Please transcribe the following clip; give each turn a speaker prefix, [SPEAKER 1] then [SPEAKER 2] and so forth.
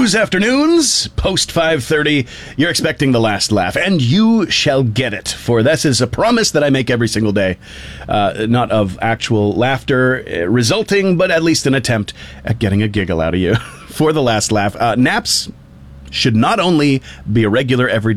[SPEAKER 1] News afternoons, post 5:30, you're expecting the last laugh, and you shall get it, for this is a promise that I make every single day. Not of actual laughter resulting, but at least an attempt at getting a giggle out of you for the last laugh. Naps should not only be a regular everyday